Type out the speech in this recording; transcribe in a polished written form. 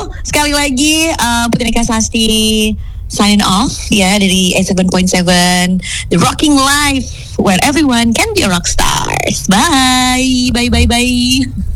sekali lagi Putri Nika Sasti sign off ya dari 87.7 The Rocking Life where everyone can be a rock stars. Bye.